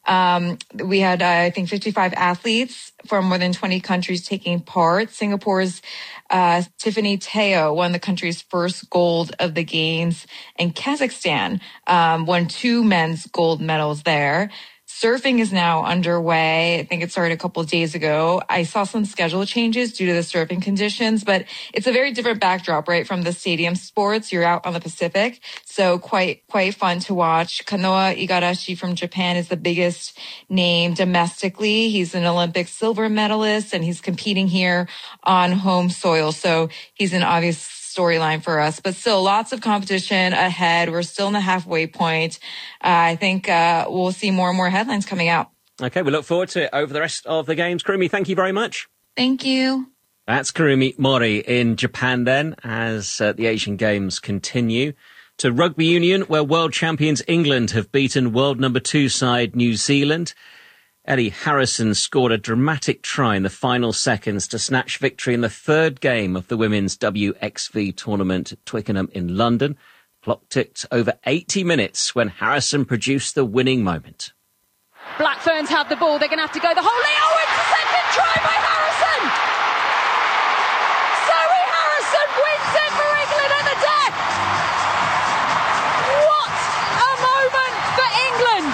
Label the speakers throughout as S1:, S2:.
S1: We had, I think, 55 athletes from more than 20 countries taking part. Singapore's Tiffany Teo won the country's first gold of the games, and Kazakhstan won 2 men's gold medals there. Surfing is now underway. I think it started a couple of days ago. I saw some schedule changes due to the surfing conditions, but it's a very different backdrop, right, from the stadium sports. You're out on the Pacific, so quite fun to watch. Kanoa Igarashi from Japan is the biggest name domestically. He's an Olympic silver medalist, and he's competing here on home soil, so he's an obvious storyline for us, but still lots of competition ahead. We're still in the halfway point. I think we'll see more and more headlines coming out.
S2: Okay, we look forward to it over the rest of the games. Kurumi, thank you very much.
S1: Thank you.
S2: That's Kurumi Mori in Japan then, as the Asian Games continue. To rugby union, where world champions England have beaten world number 2 side New Zealand. Ellie Harrison scored a dramatic try in the final seconds to snatch victory in the 3rd game of the women's WXV tournament at Twickenham in London. Clock ticked over 80 minutes when Harrison produced the winning moment.
S3: Black Ferns have the ball. They're going to have to go the whole way. Oh, it's the second try by Harrison! Zoe Harrison wins it for England at the death! What a moment for England!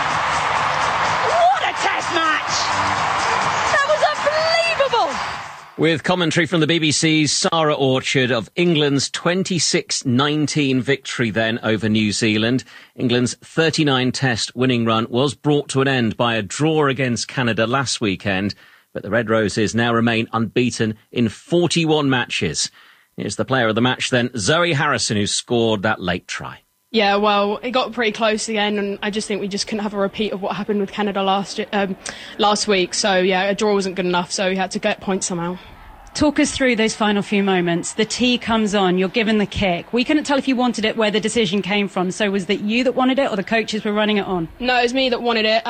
S3: Test match! That was unbelievable!
S2: With commentary from the BBC's Sarah Orchard of England's 26-19 victory then over New Zealand. England's 39-test winning run was brought to an end by a draw against Canada last weekend, but the Red Roses now remain unbeaten in 41 matches. Here's the player of the match then, Zoe Harrison, who scored that late try.
S4: Yeah, well, it got pretty close again, and I just think we just couldn't have a repeat of what happened with Canada last week. So, yeah, a draw wasn't good enough, so we had to get points somehow.
S5: Talk us through those final few moments. The tee comes on, you're given the kick. We couldn't tell if you wanted it, where the decision came from. So was that you that wanted it, or the coaches were running it on?
S4: No, it was me that wanted it.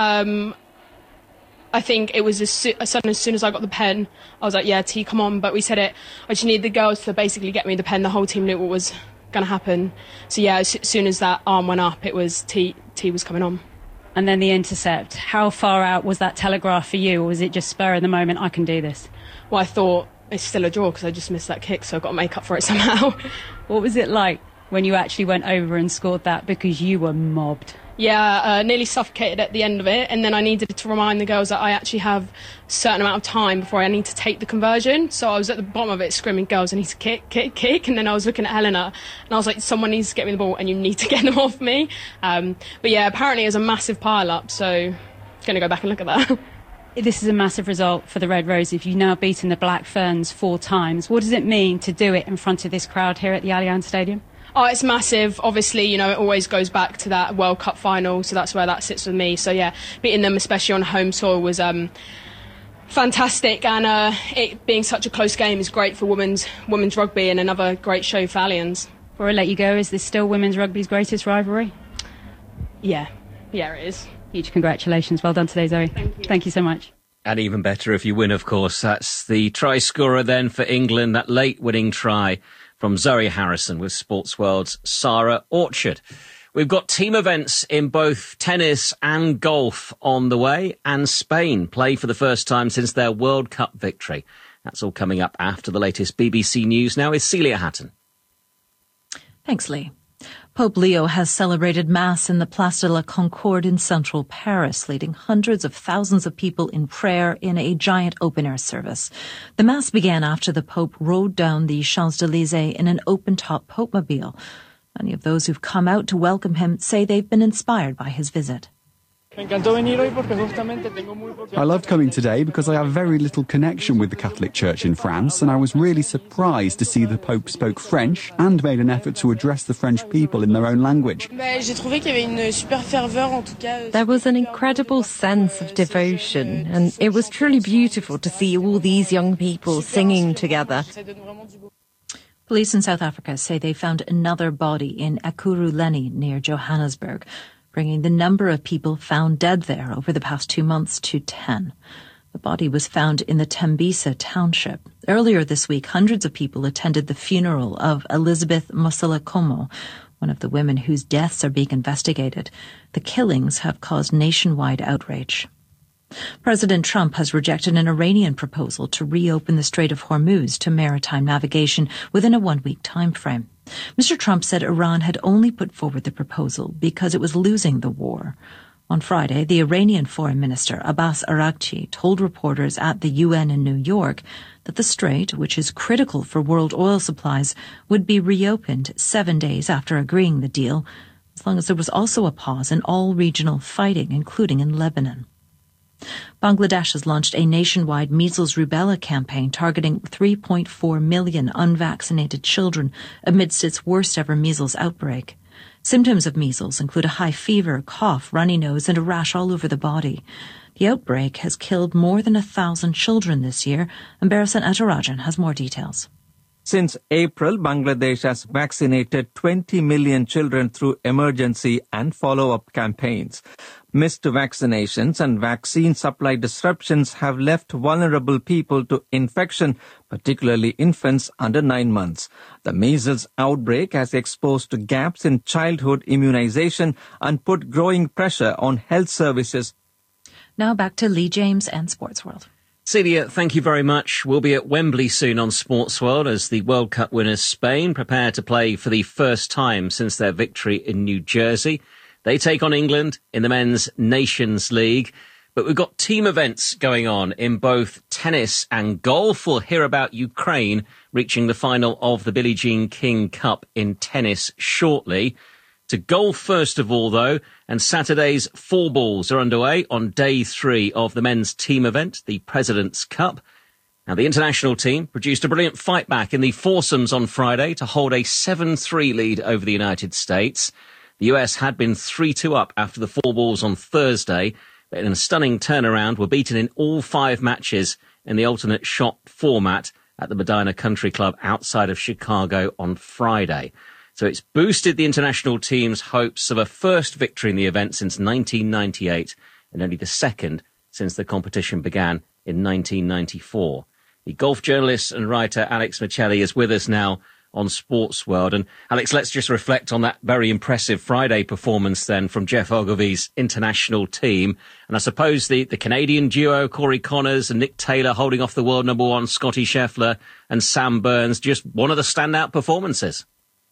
S4: I think it was as soon as I got the pen, I was like, yeah, tee, come on. But we said it, I just needed the girls to basically get me the pen. The whole team knew what was going to happen. So yeah, as soon as that arm went up, it was T was coming on.
S5: And then the intercept. How far out was that telegraph for you, or was it just spur of the moment, I can do this?
S4: Well, I thought it's still a draw because I just missed that kick, so I've got to make up for it somehow.
S5: What was it like when you actually went over and scored that, because you were mobbed?
S4: Yeah, nearly suffocated at the end of it, and then I needed to remind the girls that I actually have a certain amount of time before I need to take the conversion. So I was at the bottom of it screaming, girls, I need to kick, and then I was looking at Helena, and I was like, someone needs to get me the ball, and you need to get them off me. But yeah, apparently it was a massive pile-up, so I'm going to go back and look at that.
S5: This is a massive result for the Red Roses. You've now beaten the Black Ferns 4 times. What does it mean to do it in front of this crowd here at the Allianz Stadium?
S4: Oh, it's massive. Obviously, you know, it always goes back to that World Cup final, so that's where that sits with me. So, yeah, beating them, especially on home soil, was fantastic. And it being such a close game is great for women's rugby, and another great show for Allianz.
S5: Before I let you go, is this still women's rugby's greatest rivalry?
S4: Yeah, it is.
S5: Huge congratulations. Well done today, Zoe.
S4: Thank you.
S5: Thank you so much.
S2: And even better if you win, of course. That's the try scorer then for England, that late winning try from Zoe Harrison with Sports World's Sarah Orchard. We've got team events in both tennis and golf on the way, and Spain play for the first time since their World Cup victory. That's all coming up after the latest BBC News. Now is Celia Hatton.
S6: Thanks, Lee. Pope Leo has celebrated Mass in the Place de la Concorde in central Paris, leading hundreds of thousands of people in prayer in a giant open-air service. The Mass began after the Pope rode down the Champs-Élysées in an open-top Pope-mobile. Many of those who've come out to welcome him say they've been inspired by his visit.
S7: I loved coming today because I have very little connection with the Catholic Church in France, and I was really surprised to see the Pope spoke French and made an effort to address the French people in their own language.
S8: There was an incredible sense of devotion, and it was truly beautiful to see all these young people singing together.
S6: Police in South Africa say they found another body in Ekurhuleni near Johannesburg, bringing the number of people found dead there over the past 2 months to 10. The body was found in the Tembisa township. Earlier this week, hundreds of people attended the funeral of Elizabeth Moselakomo, one of the women whose deaths are being investigated. The killings have caused nationwide outrage. President Trump has rejected an Iranian proposal to reopen the Strait of Hormuz to maritime navigation within a one-week time frame. Mr. Trump said Iran had only put forward the proposal because it was losing the war. On Friday, the Iranian Foreign Minister Abbas Araghchi told reporters at the UN in New York that the strait, which is critical for world oil supplies, would be reopened 7 days after agreeing the deal, as long as there was also a pause in all regional fighting, including in Lebanon. Bangladesh has launched a nationwide measles rubella campaign targeting 3.4 million unvaccinated children amidst its worst ever measles outbreak. Symptoms of measles include a high fever, cough, runny nose, and a rash all over the body. The outbreak has killed more than 1,000 children this year, and Barasan Atarajan has more details.
S9: Since April, Bangladesh has vaccinated 20 million children through emergency and follow-up campaigns. Missed vaccinations and vaccine supply disruptions have left vulnerable people to infection, particularly infants under 9 months. The measles outbreak has exposed gaps in childhood immunization and put growing pressure on health services.
S6: Now back to Lee James and Sports World.
S2: Celia, thank you very much. We'll be at Wembley soon on Sports World as the World Cup winners Spain prepare to play for the first time since their victory in New Jersey. They take on England in the Men's Nations League. But we've got team events going on in both tennis and golf. We'll hear about Ukraine reaching the final of the Billie Jean King Cup in tennis shortly. To golf first of all, though, and Saturday's four balls are underway on day 3 of the men's team event, the President's Cup. Now, the international team produced a brilliant fight back in the foursomes on Friday to hold a 7-3 lead over the United States. The US had been 3-2 up after the four balls on Thursday, but in a stunning turnaround were beaten in all 5 matches in the alternate shot format at the Medina Country Club outside of Chicago on Friday. So it's boosted the international team's hopes of a first victory in the event since 1998 and only the second since the competition began in 1994. The golf journalist and writer Alex Michelli is with us now on Sports World. And Alex, let's just reflect on that very impressive Friday performance then from Geoff Ogilvy's international team. And I suppose the Canadian duo, Corey Connors and Nick Taylor, holding off the world number 1, Scottie Scheffler and Sam Burns, just one of the standout performances.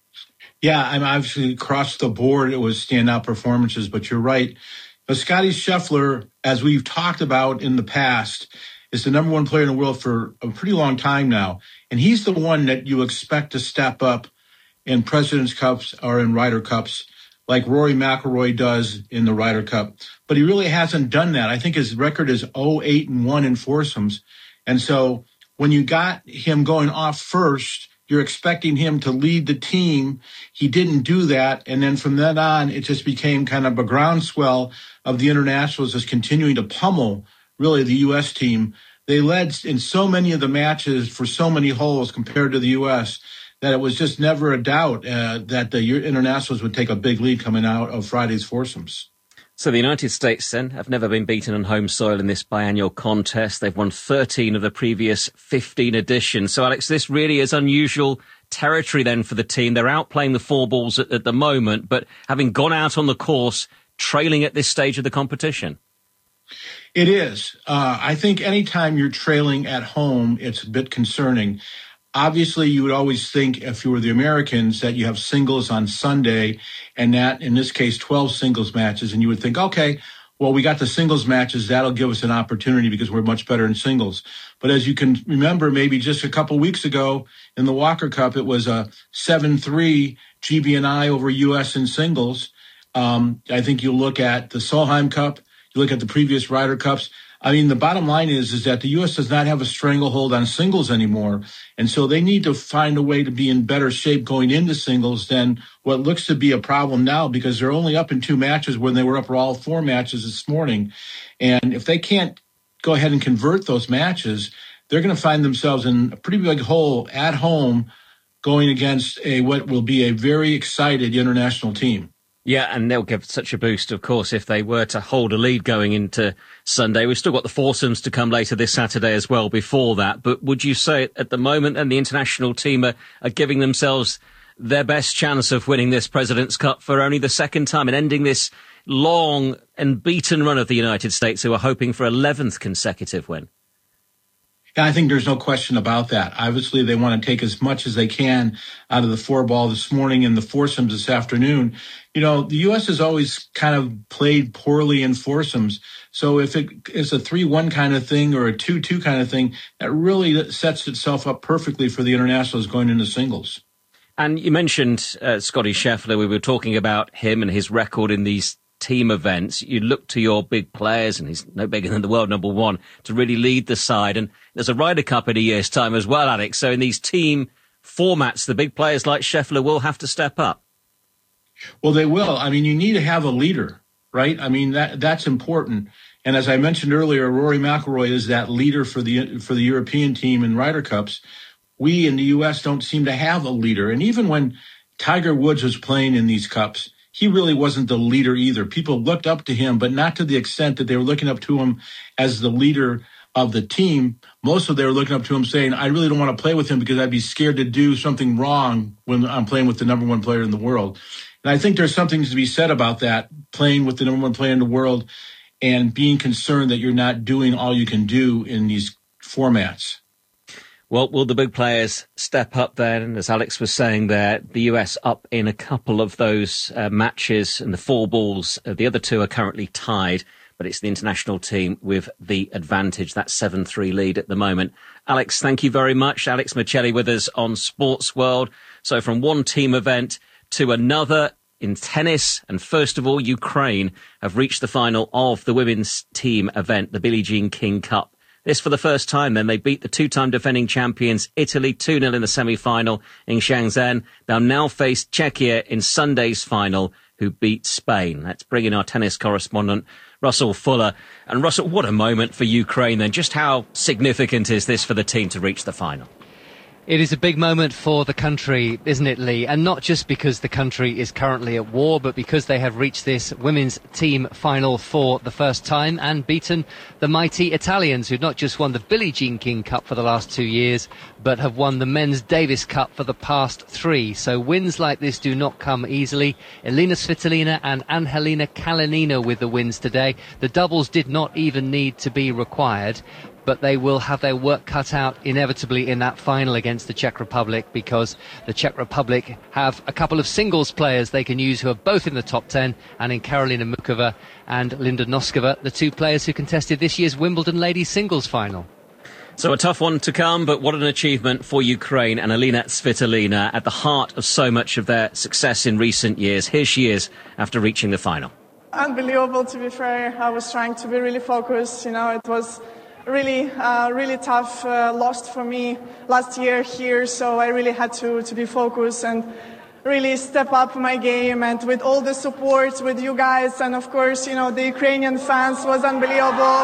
S10: Yeah, I'm obviously across the board, it was standout performances, but you're right. But Scottie Scheffler, as we've talked about in the past, is the number 1 player in the world for a pretty long time now. And he's the one that you expect to step up in President's Cups or in Ryder Cups, like Rory McIlroy does in the Ryder Cup. But he really hasn't done that. I think his record is 0-8-1 in foursomes. And so when you got him going off first, you're expecting him to lead the team. He didn't do that. And then from then on, it just became kind of a groundswell of the internationals just continuing to pummel, really, the U.S. team. They led in so many of the matches for so many holes compared to the U.S. that it was just never a doubt that the internationals would take a big lead coming out of Friday's foursomes.
S2: So the United States, then, have never been beaten on home soil in this biannual contest. They've won 13 of the previous 15 editions. So, Alex, this really is unusual territory, then, for the team. They're outplaying the four balls at the moment, but having gone out on the course, trailing at this stage of the competition.
S10: It is. I think anytime you're trailing at home, it's a bit concerning. Obviously, you would always think, if you were the Americans, that you have singles on Sunday, and that, in this case, 12 singles matches. And you would think, okay, well, we got the singles matches. That'll give us an opportunity because we're much better in singles. But as you can remember, maybe just a couple weeks ago in the Walker Cup, it was a 7-3 GB&I over U.S. in singles. I think you look at the Solheim Cup, you look at the previous Ryder Cups. I mean, the bottom line is that the U.S. does not have a stranglehold on singles anymore. And so they need to find a way to be in better shape going into singles than what looks to be a problem now, because they're only up in 2 matches when they were up for all 4 matches this morning. And if they can't go ahead and convert those matches, they're going to find themselves in a pretty big hole at home going against what will be a very excited international team.
S2: Yeah, and they'll give such a boost, of course, if they were to hold a lead going into Sunday. We've still got the foursomes to come later this Saturday as well before that. But would you say at the moment, and the international team are giving themselves their best chance of winning this President's Cup for only the second time and ending this long and beaten run of the United States, who are hoping for 11th consecutive win.
S10: Yeah, I think there's no question about that. Obviously, they want to take as much as they can out of the four ball this morning and the foursomes this afternoon. You know, the U.S. has always kind of played poorly in foursomes. So if it is a 3-1 kind of thing or a 2-2 kind of thing, that really sets itself up perfectly for the internationals going into singles.
S2: And you mentioned Scottie Scheffler. We were talking about him and his record in these team events. You look to your big players, and he's no bigger than the world number one, to really lead the side. And there's a Ryder Cup in a year's time as well, Alex. So in these team formats, the big players like Scheffler will have to step up.
S10: Well, they will. I mean, you need to have a leader, right? I mean, that's important. And as I mentioned earlier, Rory McIlroy is that leader for the European team in Ryder Cups. We in the U.S. don't seem to have a leader. And even when Tiger Woods was playing in these cups, he really wasn't the leader either. People looked up to him, but not to the extent that they were looking up to him as the leader of the team. Most of them were looking up to him saying, I really don't want to play with him because I'd be scared to do something wrong when I'm playing with the number one player in the world. And I think there's something to be said about that, playing with the number one player in the world and being concerned that you're not doing all you can do in these formats.
S2: Well, will the big players step up then? And as Alex was saying there, the US up in a couple of those matches and the four balls. The other two are currently tied, but it's the international team with the advantage, that 7-3 lead at the moment. Alex, thank you very much. Alex Michelli with us on Sports World. So from one team event to another in tennis, and first of all, Ukraine have reached the final of the women's team event, the Billie Jean King Cup. This for the first time, then they beat the two-time defending champions Italy 2-0 in the semi-final in Shenzhen. They'll now face Czechia in Sunday's final, who beat Spain. Let's bring in our tennis correspondent, Russell Fuller. And Russell, what a moment for Ukraine then. Just how significant is this for the team to reach the final?
S11: It is a big moment for the country, isn't it, Lee? And not just because the country is currently at war, but because they have reached this women's team final for the first time and beaten the mighty Italians, who've not just won the Billie Jean King Cup for the last 2 years, but have won the Men's Davis Cup for the past 3. So wins like this do not come easily. Elina Svitolina and Angelina Kalinina with the wins today. The doubles did not even need to be required, but they will have their work cut out inevitably in that final against the Czech Republic, because the Czech Republic have a couple of singles players they can use who are both in the top 10, and in Karolina Mukova and Linda Noskova, the two players who contested this year's Wimbledon ladies singles final.
S2: So a tough one to come, but what an achievement for Ukraine and Elina Svitolina at the heart of so much of their success in recent years. Here she is after reaching the final.
S12: Unbelievable, to be fair. I was trying to be really focused. You know, it was really tough loss for me last year here, so I really had to be focused and really step up my game. And with all the support with you guys, and of course, you know, the Ukrainian fans was unbelievable.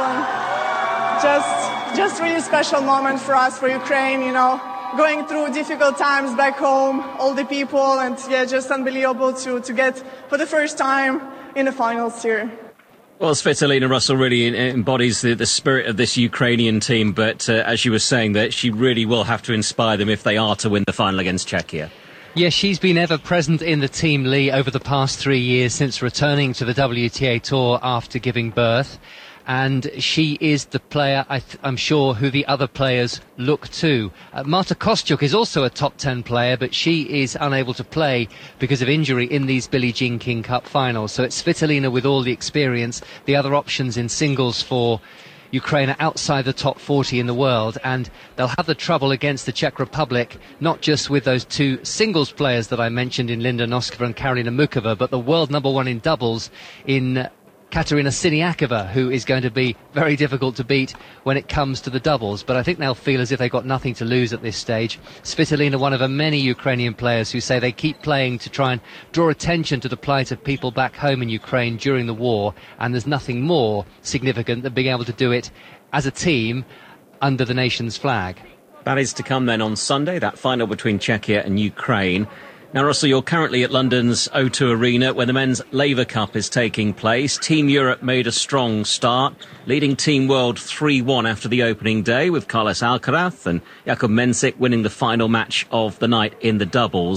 S12: And just really special moment for us, for Ukraine, you know, going through difficult times back home, all the people, and yeah, just unbelievable to get for the first time in the finals here.
S2: Well, Svitolina, Russell, really embodies the spirit of this Ukrainian team, but as you were saying, that she really will have to inspire them if they are to win the final against Czechia.
S11: Yes, she's been ever present in the team, Lee, over the past 3 years since returning to the WTA Tour after giving birth. And she is the player, I'm sure, who the other players look to. Marta Kostyuk is also a top 10 player, but she is unable to play because of injury in these Billie Jean King Cup finals. So it's Svitolina with all the experience. The other options in singles for Ukraine are outside the top 40 in the world, and they'll have the trouble against the Czech Republic, not just with those two singles players that I mentioned in Linda Noskova and Karolina Mukova, but the world number one in doubles in Katerina Siniakova, who is going to be very difficult to beat when it comes to the doubles. But I think they'll feel as if they've got nothing to lose at this stage. Svitolina, one of many Ukrainian players who say they keep playing to try and draw attention to the plight of people back home in Ukraine during the war, and there's nothing more significant than being able to do it as a team under the nation's flag.
S2: That is to come then on Sunday, that final between Czechia and Ukraine. Now, Russell, you're currently at London's O2 Arena, where the Men's Laver Cup is taking place. Team Europe made a strong start, leading Team World 3-1 after the opening day, with Carlos Alcaraz and Jakub Mensik winning the final match of the night in the doubles.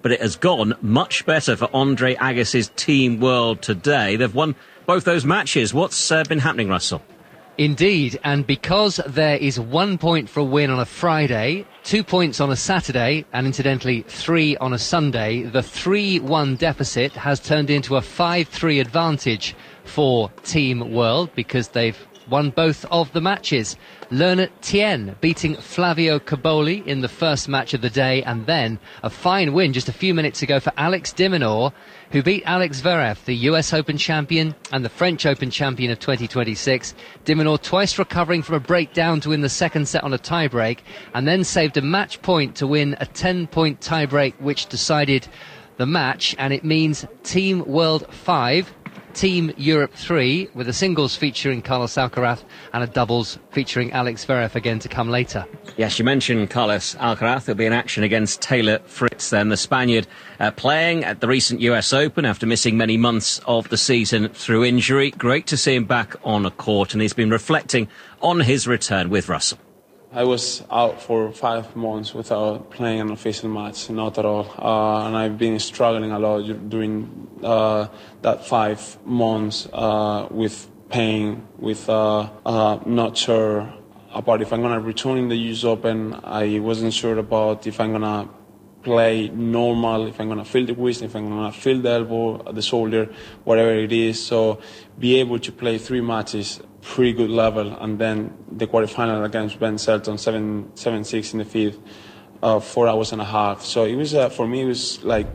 S2: but it has gone much better for Andre Agassi's Team World today. They've won both those matches. What's been happening, Russell?
S11: Indeed, and because there is 1 point for a win on a Friday, 2 points on a Saturday, and incidentally 3 on a Sunday, the 3-1 deficit has turned into a 5-3 advantage for Team World because they've won both of the matches. Lernat Tien beating Flavio Caboli in the first match of the day, and then a fine win just a few minutes ago for Alex de Minaur, who beat Alex Zverev, the US Open champion and the French Open champion of 2026. De Minaur twice recovering from a breakdown to win the second set on a tiebreak, and then saved a match point to win a 10-point tiebreak which decided the match, and it means Team World 5, Team Europe 3, with a singles featuring Carlos Alcaraz and a doubles featuring Alex Zverev again to come later.
S2: Yes, you mentioned Carlos Alcaraz. He'll be in action against Taylor Fritz then, the Spaniard playing at the recent US Open after missing many months of the season through injury. Great to see him back on a court, and he's been reflecting on his return with Russell.
S13: I was out for 5 months without playing an official match, not at all. And I've been struggling a lot during that 5 months with pain, with not sure about if I'm going to return in the US Open. I wasn't sure about if I'm going to play normal, if I'm going to feel the wrist, if I'm going to feel the elbow, the shoulder, whatever it is. So be able to play 3 matches, pretty good level, and then the quarterfinal against Ben Shelton, 7-6 in the fifth, 4 hours and a half. So it was, for me, it was like,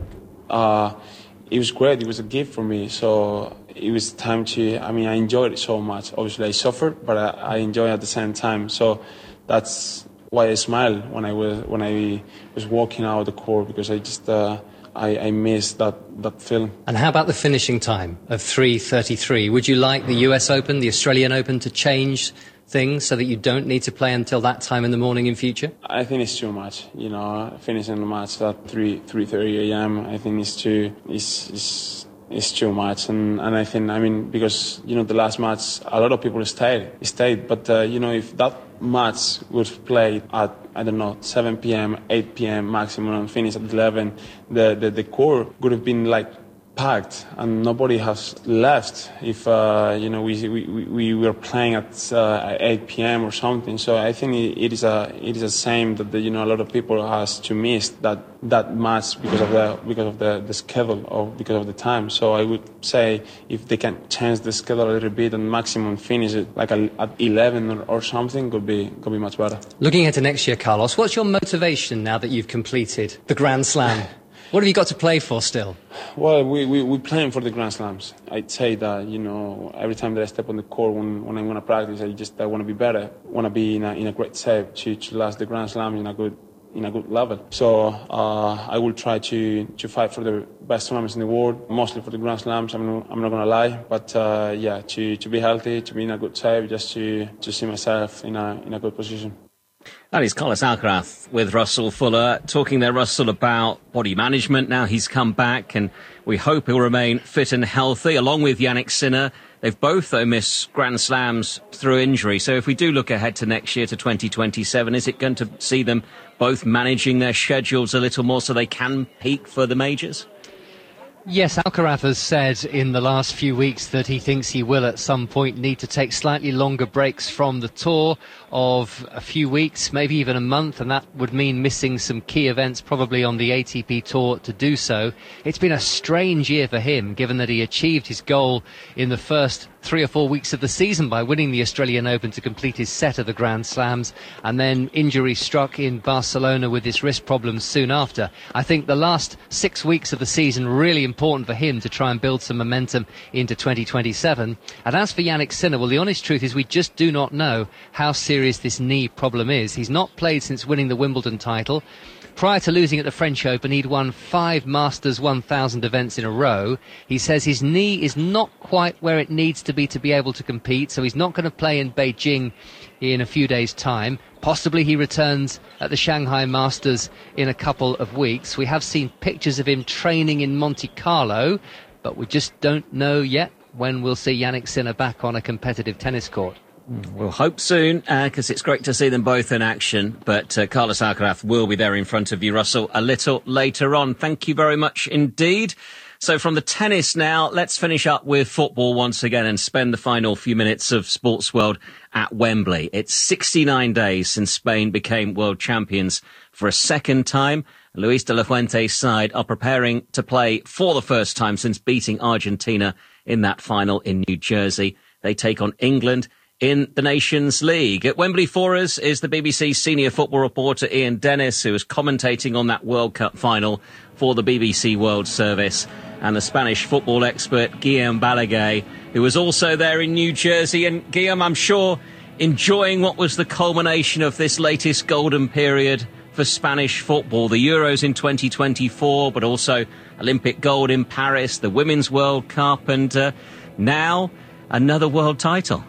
S13: it was great. It was a gift for me. So it was time to, I enjoyed it so much. Obviously I suffered, but I enjoyed it at the same time. So that's why I smiled when I was walking out of the court, because I just, I missed that film.
S11: And how about the finishing time of 3:33? Would you like the US Open, the Australian Open to change things so that you don't need to play until that time in the morning in future? I think it's too much. Finishing the match at 3:30 a.m. I think it's too much. And I think, because, the last match, a lot of people stayed. But, if that match was played at, 7 p.m., 8 p.m. maximum and finished at 11, the court would have been packed and nobody has left if we were playing at 8 p.m. or something. So I think it is a shame that a lot of people has to miss that match because of the schedule or because of the time. So I would say if they can change the schedule a little bit and maximum finish it at 11 or something, could be much better. Looking into next year, Carlos, what's your motivation now that you've completed the Grand Slam? What have you got to play for still? Well, we're playing for the Grand Slams. I'd say that, every time that I step on the court when I'm going to practice, I want to be better. I want to be in a great shape to last the Grand Slam in a good level. So I will try to fight for the best tournaments in the world, mostly for the Grand Slams. I'm not going to lie, but to be healthy, to be in a good shape, just to see myself in a good position.
S2: That is Carlos Alcaraz with Russell Fuller. Talking there, Russell, about body management. Now he's come back, and we hope he'll remain fit and healthy, along with Jannik Sinner. They've both, though, missed Grand Slams through injury. So if we do look ahead to next year, to 2027, is it going to see them both managing their schedules a little more so they can peak for the majors? Yes, Alcaraz has said in the last few weeks that he thinks he will at some point need to take slightly longer breaks from the tour of a few weeks, maybe even a month, and that would mean missing some key events, probably on the ATP tour to do so. It's been a strange year for him, given that he achieved his goal in the first 3 or 4 weeks of the season by winning the Australian Open to complete his set of the Grand Slams, and then injury struck in Barcelona with his wrist problems soon after. I think the last 6 weeks of the season really important for him to try and build some momentum into 2027. And as for Jannik Sinner, well, the honest truth is we just do not know how serious this knee problem is. He's not played since winning the Wimbledon title. Prior to losing at the French Open, he'd won 5 Masters 1000 events in a row. He says his knee is not quite where it needs to be able to compete, so he's not going to play in Beijing in a few days' time. Possibly he returns at the Shanghai Masters in a couple of weeks. We have seen pictures of him training in Monte Carlo, but we just don't know yet when we'll see Jannik Sinner back on a competitive tennis court. We'll hope soon, because it's great to see them both in action. But Carlos Alcaraz will be there in front of you, Russell, a little later on. Thank you very much indeed. So from the tennis now, let's finish up with football once again and spend the final few minutes of Sports World at Wembley. It's 69 days since Spain became world champions for a second time. Luis de la Fuente's side are preparing to play for the first time since beating Argentina in that final in New Jersey. They take on England in the Nations League. At Wembley for us is the BBC senior football reporter Ian Dennis, who is commentating on that World Cup final for the BBC World Service, and the Spanish football expert Guillem Balaguer, who was also there in New Jersey. And Guillem, I'm sure enjoying what was the culmination of this latest golden period for Spanish football, the Euros in 2024, but also Olympic gold in Paris, the Women's World Cup, and now another world title.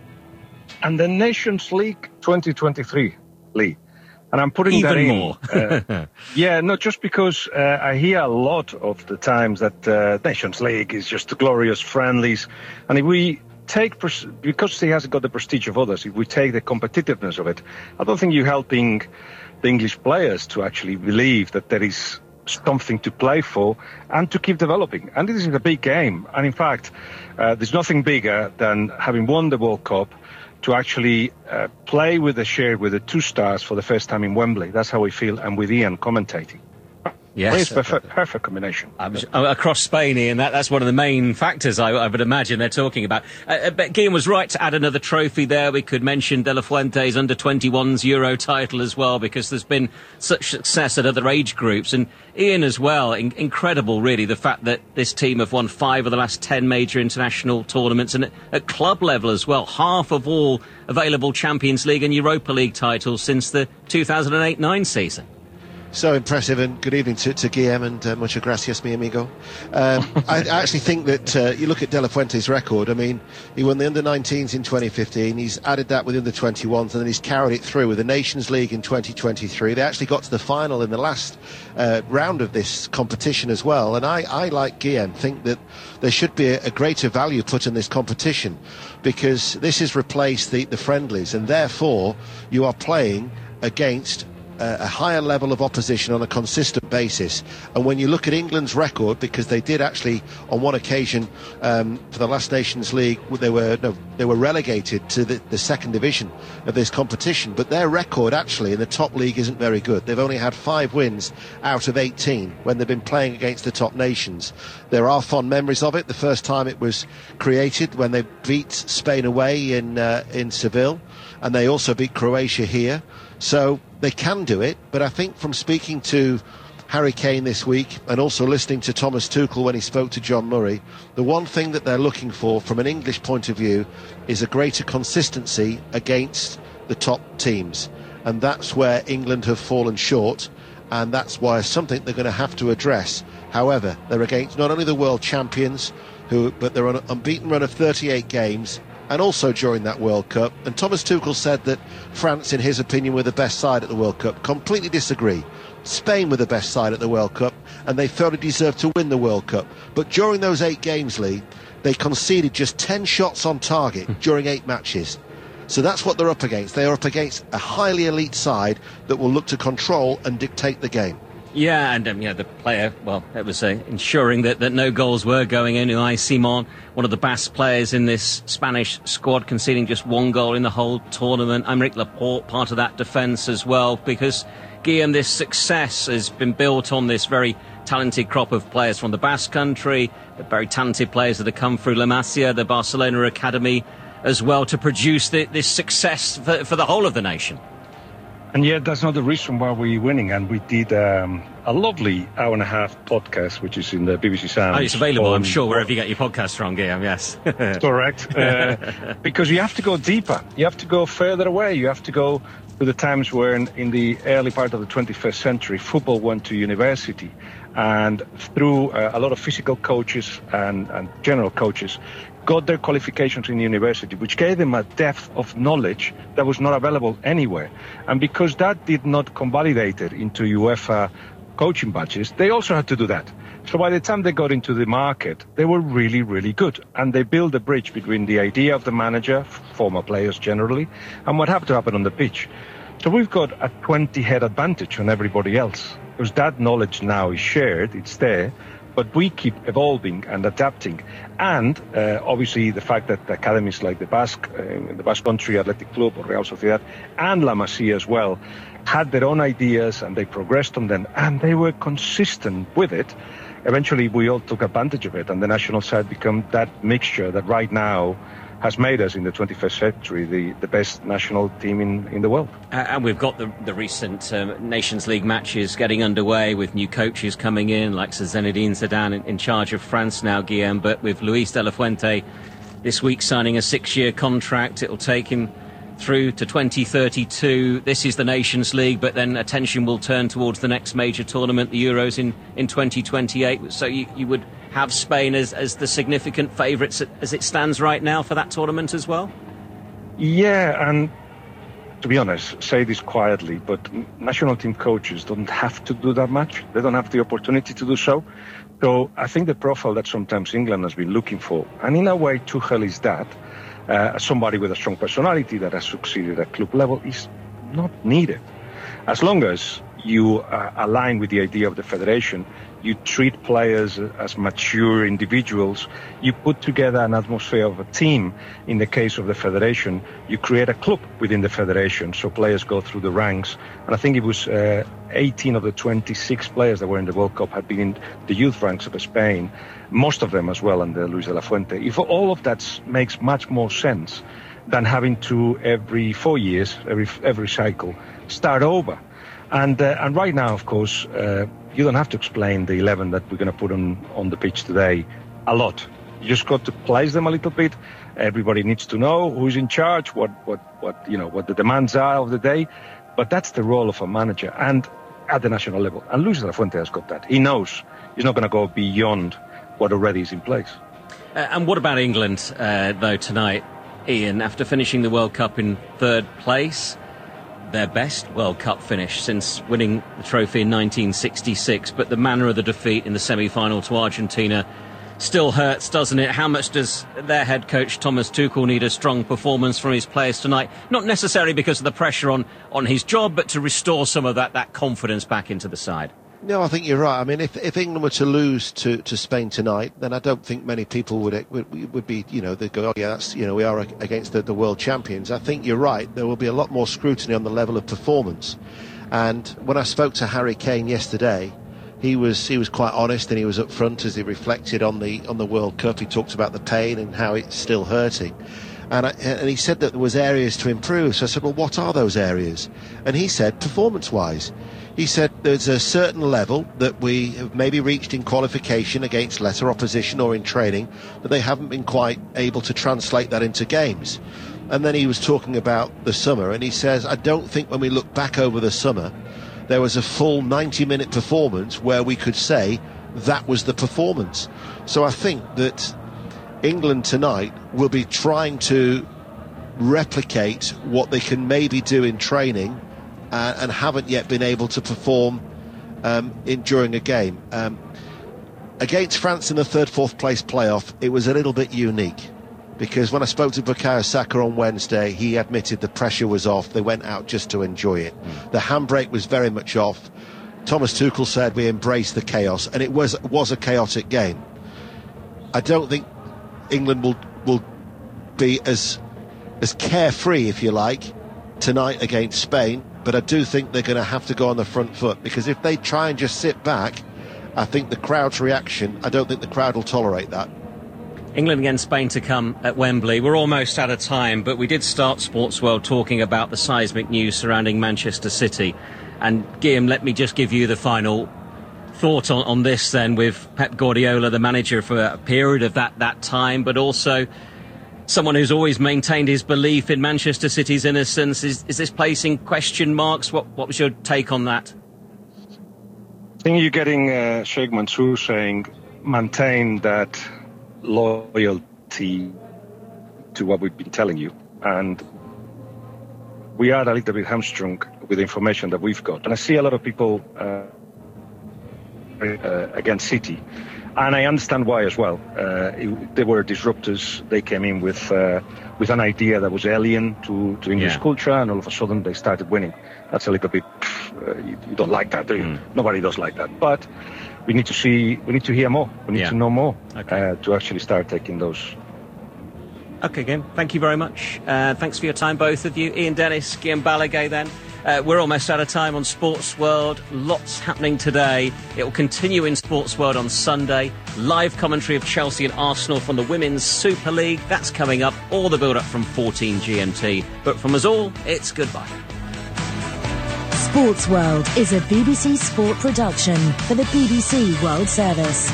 S14: And the Nations League 2023, Lee. And I'm putting
S2: even
S14: that in.
S2: More.
S14: Yeah, not just because I hear a lot of the times that Nations League is just glorious friendlies. And if we take, because he hasn't got the prestige of others, if we take the competitiveness of it, I don't think you're helping the English players to actually believe that there is something to play for and to keep developing. And this is a big game. And in fact, there's nothing bigger than having won the World Cup to actually play with the 2 stars for the first time in Wembley. That's how we feel, and with Ian commentating.
S2: Yes.
S14: It's perfect combination.
S2: Across Spain, Ian, that's one of the main factors I would imagine they're talking about. But Guillem was right to add another trophy there. We could mention De La Fuente's under-21s Euro title as well, because there's been such success at other age groups. And Ian as well, incredible really, the fact that this team have won 5 of the last 10 major international tournaments, and at club level as well, half of all available Champions League and Europa League titles since the 2008-9 season.
S15: So impressive, and good evening to Guillem, and muchas gracias, mi amigo. I actually think that you look at De La Fuente's record. I mean, he won the under-19s in 2015, he's added that with the under-21s, and then he's carried it through with the Nations League in 2023. They actually got to the final in the last round of this competition as well, and I like Guillem, think that there should be a greater value put in this competition, because this has replaced the friendlies, and therefore you are playing against a higher level of opposition on a consistent basis. And when you look at England's record, because they did actually on one occasion for the last Nations League, they were relegated to the second division of this competition, but their record actually in the top league isn't very good. They've only had 5 wins out of 18 when they've been playing against the top nations. There are fond memories of it. The first time it was created when they beat Spain away in Seville, and they also beat Croatia here. So they can do it, but I think from speaking to Harry Kane this week and also listening to Thomas Tuchel when he spoke to John Murray, the one thing that they're looking for from an English point of view is a greater consistency against the top teams. And that's where England have fallen short, and that's why something they're going to have to address. However, they're against not only the world champions, but they're on an unbeaten run of 38 games, and also during that World Cup. And Thomas Tuchel said that France, in his opinion, were the best side at the World Cup. Completely disagree. Spain were the best side at the World Cup, and they felt it deserved to win the World Cup. But during those 8 games, Lee, they conceded just 10 shots on target during 8 matches. So that's what they're up against. They are up against a highly elite side that will look to control and dictate the game.
S2: Yeah, and the player, well, it was ensuring that no goals were going in. Unai Simon, one of the best players in this Spanish squad, conceding just 1 goal in the whole tournament. Aymeric Laporte, part of that defence as well, because, Guillem, this success has been built on this very talented crop of players from the Basque Country, the very talented players that have come through La Masia, the Barcelona Academy as well, to produce this success for the whole of the nation.
S14: And yet that's not the reason why we're winning. And we did a lovely hour-and-a-half podcast, which is in the BBC Sound.
S2: Oh, it's available, I'm sure, wherever you get your podcast from, Guillem, yes.
S14: Correct. Because you have to go deeper. You have to go further away. You have to go to the times where in the early part of the 21st century, football went to university. And through a lot of physical coaches and general coaches, got their qualifications in university, which gave them a depth of knowledge that was not available anywhere. And because that did not convalidate into UEFA coaching badges, they also had to do that. So by the time they got into the market, they were really, really good. And they built a bridge between the idea of the manager, former players generally, and what happened to happen on the pitch. So we've got a 20-head advantage on everybody else. Because that knowledge now is shared, it's there, but we keep evolving and adapting. And obviously the fact that academies like the Basque Country Athletic Club or Real Sociedad and La Masia as well had their own ideas and they progressed on them and they were consistent with it. Eventually, we all took advantage of it, and the national side became that mixture that right now has made us, in the 21st century, the best national team in the world.
S2: And we've got the recent Nations League matches getting underway with new coaches coming in, like Zinedine Zidane in charge of France now, Guillem, but with Luis de la Fuente this week signing a 6-year contract. It'll take him through to 2032. This is the Nations League, but then attention will turn towards the next major tournament, the Euros in 2028. So you would have Spain as the significant favourites as it stands right now for that tournament as well?
S14: Yeah, and to be honest, say this quietly, but national team coaches don't have to do that much. They don't have the opportunity to do so. So I think the profile that sometimes England has been looking for, and in a way Tuchel is that, somebody with a strong personality that has succeeded at club level, is not needed. As long as you align with the idea of the federation, you treat players as mature individuals, you put together an atmosphere of a team. In the case of the federation, you create a club within the federation, so players go through the ranks. And I think it was 18 of the 26 players that were in the World Cup had been in the youth ranks of Spain, most of them as well under Luis de la Fuente. If all of that makes much more sense than having to, every 4 years, every cycle, start over. And right now, of course, you don't have to explain the 11 that we're going to put on the pitch today a lot. You just got to place them a little bit. Everybody needs to know who's in charge, what the demands are of the day. But that's the role of a manager, and at the national level. And Luis de la Fuente has got that. He knows he's not going to go beyond what already is in place.
S2: And what about England, though, tonight, Ian? After finishing the World Cup in 3rd place, their best World Cup finish since winning the trophy in 1966, but the manner of the defeat in the semi-final to Argentina still hurts, doesn't it? How much does their head coach Thomas Tuchel need a strong performance from his players tonight? Not necessarily because of the pressure on his job, but to restore some of that confidence back into the side.
S15: No, I think you're right. I mean, if England were to lose to Spain tonight, then I don't think many people would be, they'd go, oh yeah, that's, we are against the world champions. I think you're right. There will be a lot more scrutiny on the level of performance. And when I spoke to Harry Kane yesterday, he was quite honest and he was upfront as he reflected on the World Cup. He talked about the pain and how it's still hurting. And he said that there was areas to improve. So I said, well, what are those areas? And he said, performance-wise. He said there's a certain level that we have maybe reached in qualification against lesser opposition or in training, that they haven't been quite able to translate that into games. And then he was talking about the summer, and he says, I don't think when we look back over the summer, there was a full 90-minute performance where we could say that was the performance. So I think that England tonight will be trying to replicate what they can maybe do in training and haven't yet been able to perform during a game. Against France in the 3rd, 4th place playoff, it was a little bit unique, because when I spoke to Bukayo Saka on Wednesday, he admitted the pressure was off. They went out just to enjoy it. The handbrake was very much off. Thomas Tuchel said we embraced the chaos, and it was a chaotic game. I don't think England will be as carefree, if you like, tonight against Spain, but I do think they're going to have to go on the front foot, because if they try and just sit back, I think the crowd's reaction, I don't think the crowd will tolerate that.
S2: England against Spain to come at Wembley. We're almost out of time, but we did start Sports World talking about the seismic news surrounding Manchester City. And Guillem, let me just give you the final thought on this then, with Pep Guardiola, the manager for a period of that time, but also someone who's always maintained his belief in Manchester City's innocence. Is this placing question marks? What was your take on that?
S14: I think you're getting Sheikh Mansour saying maintain that loyalty to what we've been telling you, and we are a little bit hamstrung with the information that we've got. And I see a lot of people against City. And I understand why as well. They were disruptors. They came in with an idea that was alien to English culture, and all of a sudden they started winning. That's a little bit, you don't like that, do you? Nobody does like that. But we need to hear more. We need to know more to actually start taking those.
S2: Okay, again, thank you very much. Thanks for your time, both of you. Ian Dennis, Guillaume Balaguer then. We're almost out of time on Sports World. Lots happening today. It will continue in Sports World on Sunday. Live commentary of Chelsea and Arsenal from the Women's Super League. That's coming up. All the build-up from 14 GMT. But from us all, it's goodbye.
S16: Sports World is a BBC Sport production for the BBC World Service.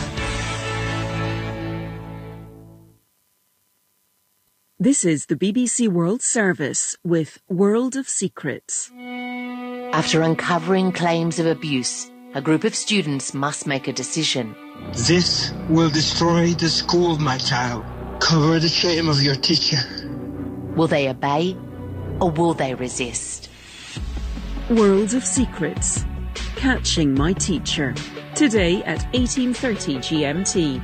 S17: This is the BBC World Service with World of Secrets.
S18: After uncovering claims of abuse, a group of students must make a decision.
S19: This will destroy the school, my child. Cover the shame of your teacher.
S18: Will they obey or will they resist?
S17: World of Secrets. Catching My Teacher. Today at 18:30 GMT.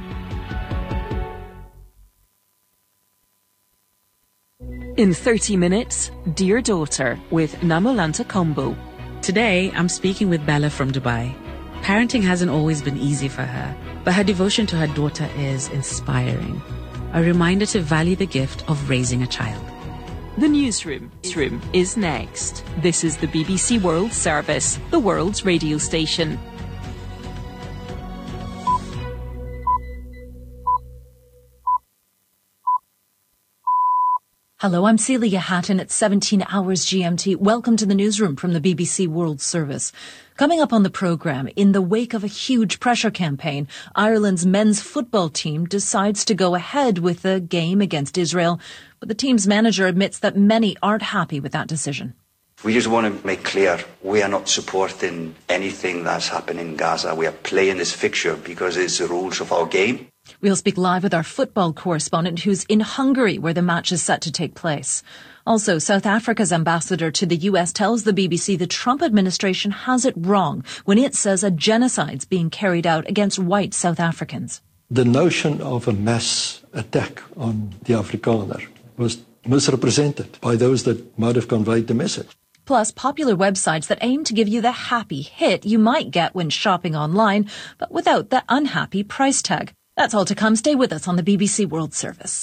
S17: In 30 minutes, Dear Daughter with Namolanta Kombo.
S20: Today, I'm speaking with Bella from Dubai. Parenting hasn't always been easy for her, but her devotion to her daughter is inspiring. A reminder to value the gift of raising a child.
S17: The newsroom is next. This is the BBC World Service, the world's radio station.
S6: Hello, I'm Celia Hatton at 17 hours GMT. Welcome to the newsroom from the BBC World Service. Coming up on the programme, in the wake of a huge pressure campaign, Ireland's men's football team decides to go ahead with the game against Israel, but the team's manager admits that many aren't happy with that decision.
S21: We just want to make clear we are not supporting anything that's happening in Gaza. We are playing this fixture because it's the rules of our game.
S6: We'll speak live with our football correspondent who's in Hungary, where the match is set to take place. Also, South Africa's ambassador to the US tells the BBC the Trump administration has it wrong when it says a genocide's being carried out against white South Africans.
S22: The notion of a mass attack on the Afrikaner was misrepresented by those that might have conveyed the message.
S6: Plus, popular websites that aim to give you the happy hit you might get when shopping online, but without the unhappy price tag. That's all to come. Stay with us on the BBC World Service.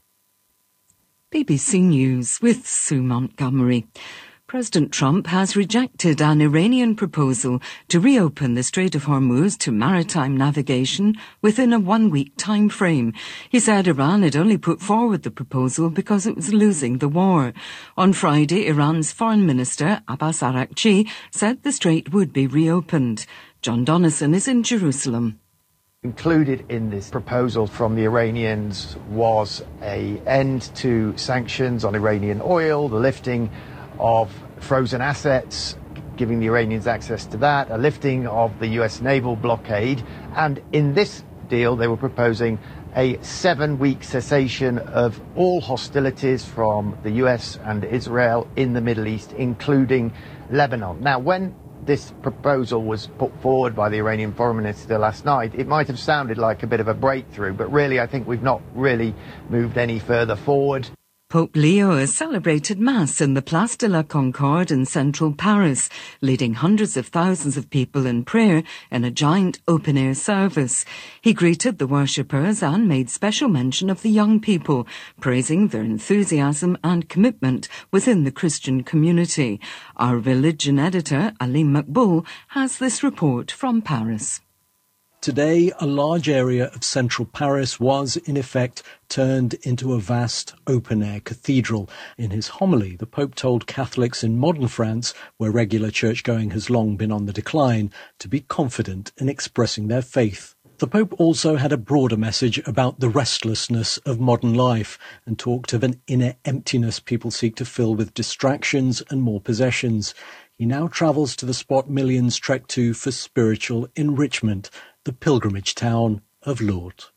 S17: BBC News with Sue Montgomery. President Trump has rejected an Iranian proposal to reopen the Strait of Hormuz to maritime navigation within a one-week time frame. He said Iran had only put forward the proposal because it was losing the war. On Friday, Iran's Foreign Minister Abbas Araghchi said the strait would be reopened. John Donnison is in Jerusalem.
S23: Included in this proposal from the Iranians was an end to sanctions on Iranian oil, the lifting of frozen assets, giving the Iranians access to that, a lifting of the US naval blockade, and in this deal they were proposing a 7-week cessation of all hostilities from the US and Israel in the Middle East, including Lebanon. Now, when this proposal was put forward by the Iranian foreign minister last night, it might have sounded like a bit of a breakthrough, but really I think we've not really moved any further forward.
S17: Pope Leo has celebrated Mass in the Place de la Concorde in central Paris, leading hundreds of thousands of people in prayer in a giant open-air service. He greeted the worshippers and made special mention of the young people, praising their enthusiasm and commitment within the Christian community. Our religion editor, Alim Makboul, has this report from Paris.
S24: Today, a large area of central Paris was, in effect, turned into a vast open-air cathedral. In his homily, the Pope told Catholics in modern France, where regular church-going has long been on the decline, to be confident in expressing their faith. The Pope also had a broader message about the restlessness of modern life and talked of an inner emptiness people seek to fill with distractions and more possessions. He now travels to the spot millions trek to for spiritual enrichment, the pilgrimage town of Lourdes.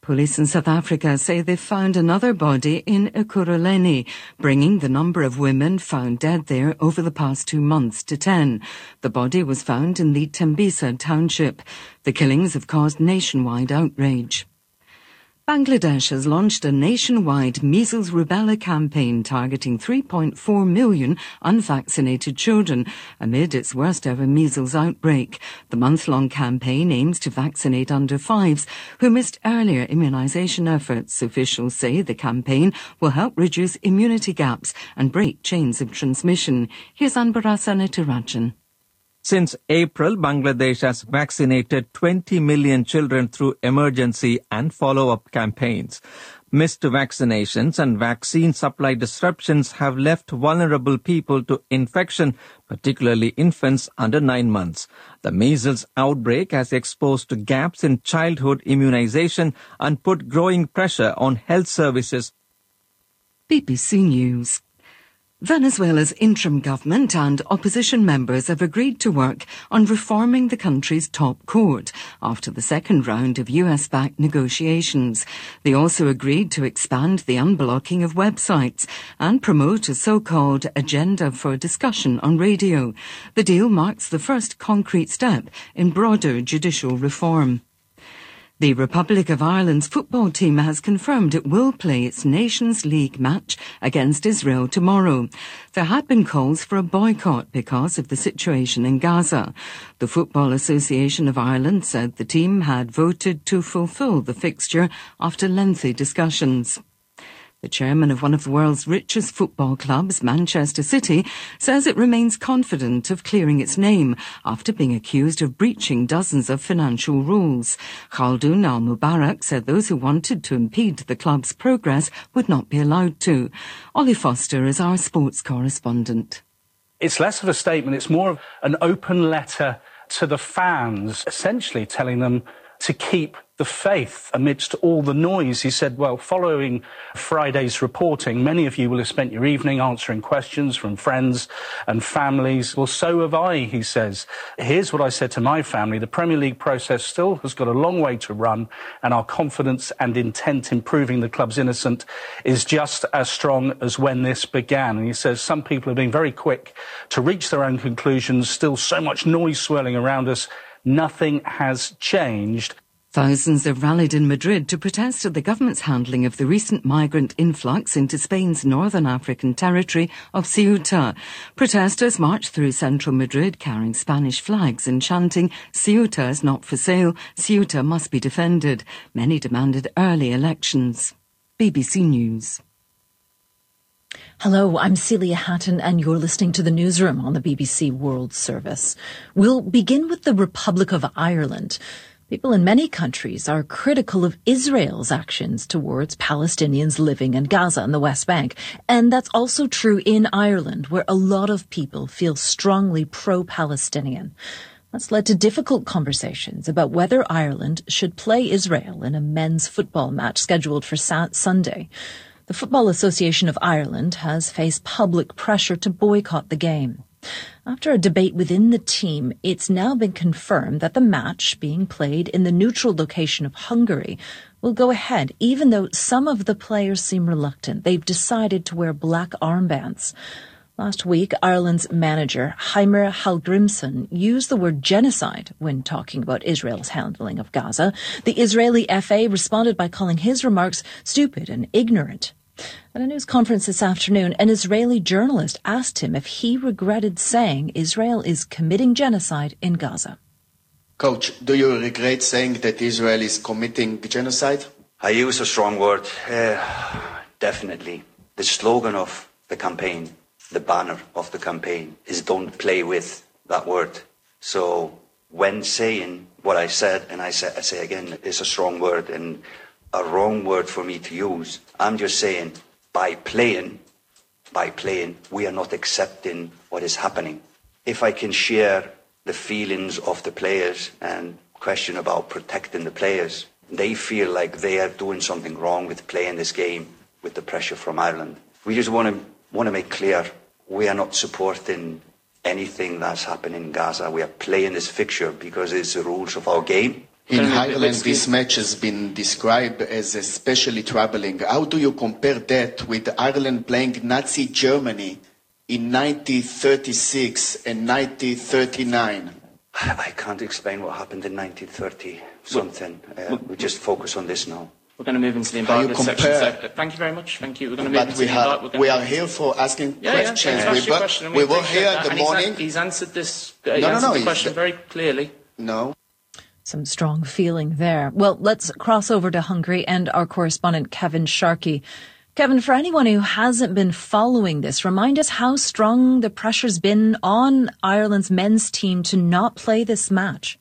S17: Police in South Africa say they found another body in Ekurhuleni, bringing the number of women found dead there over the past 2 months to 10. The body was found in the Tembisa township. The killings have caused nationwide outrage. Bangladesh has launched a nationwide measles rubella campaign targeting 3.4 million unvaccinated children amid its worst ever measles outbreak. The month-long campaign aims to vaccinate under 5s who missed earlier immunization efforts. Officials say the campaign will help reduce immunity gaps and break chains of transmission. Here's Anbarasa Netirajan.
S9: Since April, Bangladesh has vaccinated 20 million children through emergency and follow-up campaigns. Missed vaccinations and vaccine supply disruptions have left vulnerable people to infection, particularly infants under 9 months. The measles outbreak has exposed gaps in childhood immunization and put growing pressure on health services.
S17: BBC News. Venezuela's interim government and opposition members have agreed to work on reforming the country's top court after the second round of US-backed negotiations. They also agreed to expand the unblocking of websites and promote a so-called agenda for discussion on radio. The deal marks the first concrete step in broader judicial reform. The Republic of Ireland's football team has confirmed it will play its Nations League match against Israel tomorrow. There had been calls for a boycott because of the situation in Gaza. The Football Association of Ireland said the team had voted to fulfil the fixture after lengthy discussions. The chairman of one of the world's richest football clubs, Manchester City, says it remains confident of clearing its name after being accused of breaching dozens of financial rules. Khaldoun Al-Mubarak said those who wanted to impede the club's progress would not be allowed to. Ollie Foster is our sports correspondent.
S1: It's less of a statement, it's more of an open letter to the fans, essentially telling them to keep the faith amidst all the noise. He said, well, following Friday's reporting, many of you will have spent your evening answering questions from friends and families. Well, so have I, he says. Here's what I said to my family. The Premier League process still has got a long way to run, and our confidence and intent in proving the club's innocent is just as strong as when this began. And he says some people have been very quick to reach their own conclusions. Still so much noise swirling around us. Nothing has changed.
S17: Thousands have rallied in Madrid to protest at the government's handling of the recent migrant influx into Spain's northern African territory of Ceuta. Protesters marched through central Madrid carrying Spanish flags and chanting, "Ceuta is not for sale, Ceuta must be defended." Many demanded early elections. BBC News.
S6: Hello, I'm Celia Hatton and you're listening to the Newsroom on the BBC World Service. We'll begin with the Republic of Ireland. People in many countries are critical of Israel's actions towards Palestinians living in Gaza and the West Bank. And that's also true in Ireland, where a lot of people feel strongly pro-Palestinian. That's led to difficult conversations about whether Ireland should play Israel in a men's football match scheduled for Sunday. The Football Association of Ireland has faced public pressure to boycott the game. After a debate within the team, it's now been confirmed that the match, being played in the neutral location of Hungary, will go ahead, even though some of the players seem reluctant. They've decided to wear black armbands. Last week, Ireland's manager, Heimir Hallgrímsson, used the word genocide when talking about Israel's handling of Gaza. The Israeli FA responded by calling his remarks stupid and ignorant. At a news conference this afternoon, an Israeli journalist asked him if he regretted saying Israel is committing genocide in Gaza.
S3: Coach, do you regret saying that Israel is committing genocide?
S21: I use a strong word. Definitely. The slogan of the campaign, the banner of the campaign, is don't play with that word. So when saying what I said, and I say again, it's a strong word and a wrong word for me to use. I'm just saying, by playing, we are not accepting what is happening. If I can share the feelings of the players and question about protecting the players, they feel like they are doing something wrong with playing this game with the pressure from Ireland. We just want to make clear, we are not supporting anything that's happening in Gaza. We are playing this fixture because it's the rules of our game.
S3: In Ireland, this match has been described as especially troubling. How do you compare that with Ireland playing Nazi Germany in 1936 and 1939?
S21: I can't explain what happened in 1930 something. We just focus on this now.
S4: We're going to move into the embargo section. So, thank you very much. Thank you. We're going to move into the embargo.
S3: We are here for asking questions.
S4: We
S3: were here in the morning.
S4: He's answered this. The question very clearly.
S3: No.
S6: Some strong feeling there. Well, let's cross over to Hungary and our correspondent Kevin Sharkey. Kevin, for anyone who hasn't been following this, remind us how strong the pressure's been on Ireland's men's team to not play this match.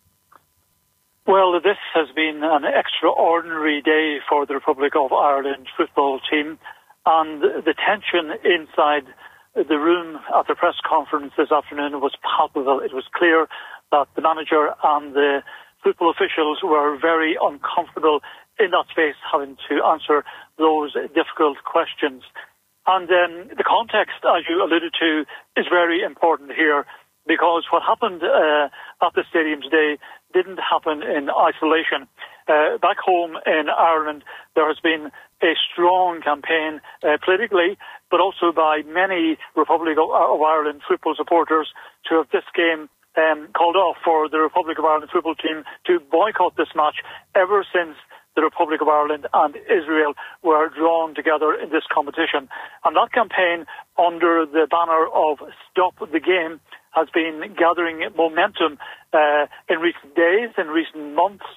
S5: Well, this has been an extraordinary day for the Republic of Ireland football team, and the tension inside the room at the press conference this afternoon was palpable. It was clear that the manager and the football officials were very uncomfortable in that space, having to answer those difficult questions. And the context, as you alluded to, is very important here, because what happened at the stadium today didn't happen in isolation. Back home in Ireland, there has been a strong campaign politically, but also by many Republic of Ireland football supporters to have this game called off, for the Republic of Ireland football team to boycott this match ever since the Republic of Ireland and Israel were drawn together in this competition. And that campaign, under the banner of Stop the Game, has been gathering momentum in recent days, in recent months.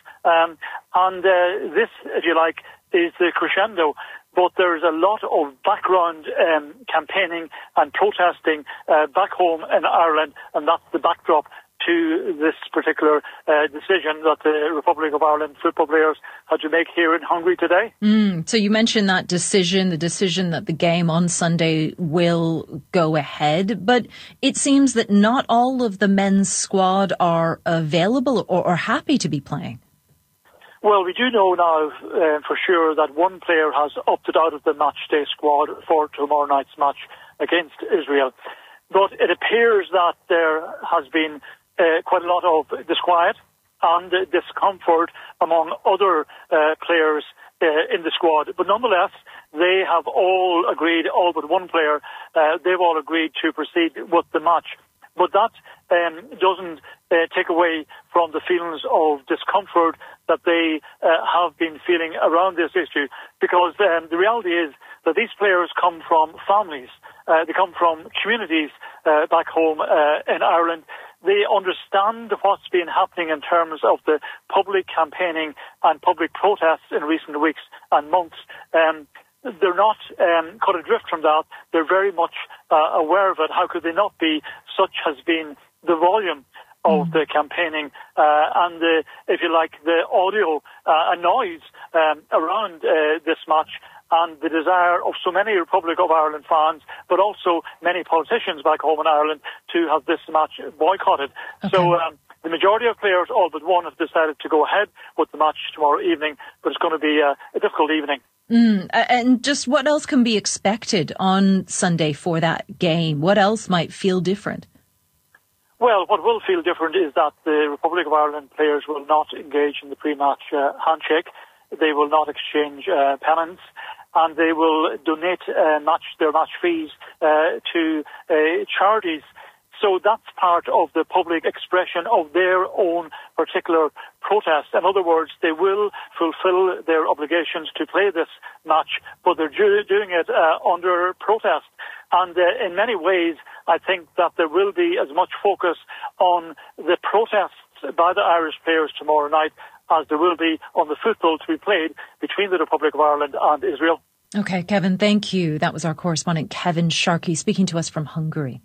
S5: And this, if you like, is the crescendo. But there's a lot of background campaigning and protesting back home in Ireland, and that's the backdrop to this particular decision that the Republic of Ireland football players had to make here in Hungary today.
S6: So you mentioned that decision, the decision that the game on Sunday will go ahead, but it seems that not all of the men's squad are available or happy to be playing.
S5: Well, we do know now for sure that one player has opted out of the matchday squad for tomorrow night's match against Israel. But it appears that there has been quite a lot of disquiet and discomfort among other players in the squad. But nonetheless, they have all agreed, all but one player, they've all agreed to proceed with the match. But that doesn't take away from the feelings of discomfort that they have been feeling around this issue, because the reality is that these players come from families, they come from communities back home in Ireland. They understand what's been happening in terms of the public campaigning and public protests in recent weeks and months. They're not cut adrift from that. They're very much aware of it. How could they not be? Such has been the volume of the campaigning and the, if you like, the audio and noise around this match, and the desire of so many Republic of Ireland fans, but also many politicians back home in Ireland, to have this match boycotted. Okay. So the majority of players, all but one, have decided to go ahead with the match tomorrow evening, but it's going to be a difficult evening.
S6: And just what else can be expected on Sunday for that game? What else might feel different?
S5: Well, what will feel different is that the Republic of Ireland players will not engage in the pre-match handshake. They will not exchange pennants, and they will donate their match fees to charities. So that's part of the public expression of their own particular protest. In other words, they will fulfill their obligations to play this match, but they're doing it under protest. And in many ways, I think that there will be as much focus on the protests by the Irish players tomorrow night as there will be on the football to be played between the Republic of Ireland and Israel.
S6: Okay, Kevin, thank you. That was our correspondent Kevin Sharkey speaking to us from Hungary.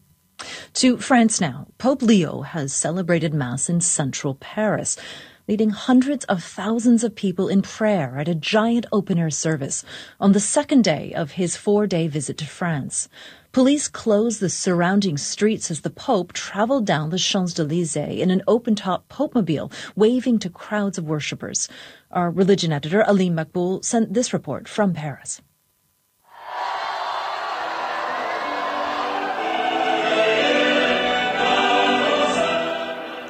S6: To France now. Pope Leo has celebrated Mass in central Paris, leading hundreds of thousands of people in prayer at a giant open-air service on the second day of his 4-day visit to France. Police closed the surrounding streets as the Pope traveled down the Champs-Élysées in an open-top Popemobile, waving to crowds of worshippers. Our religion editor, Alim Makboul, sent this report from Paris.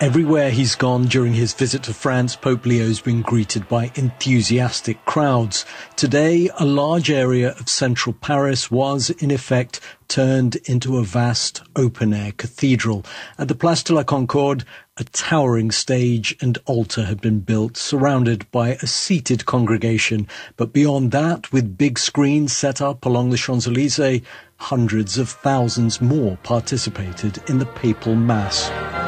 S24: Everywhere he's gone during his visit to France, Pope Leo's been greeted by enthusiastic crowds. Today, a large area of central Paris was, in effect, turned into a vast open-air cathedral. At the Place de la Concorde, a towering stage and altar had been built, surrounded by a seated congregation. But beyond that, with big screens set up along the Champs-Élysées, hundreds of thousands more participated in the papal mass.